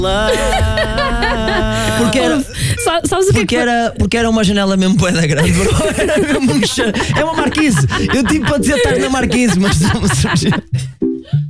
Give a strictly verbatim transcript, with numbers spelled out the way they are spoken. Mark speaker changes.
Speaker 1: Porque era,
Speaker 2: Sa- Sabes o que é
Speaker 1: porque
Speaker 2: que
Speaker 1: era, porque era uma janela mesmo bué da grande, bro. Era mesmo um cha- É uma marquise. Eu tive para dizer estar na marquise, mas não me surgiu.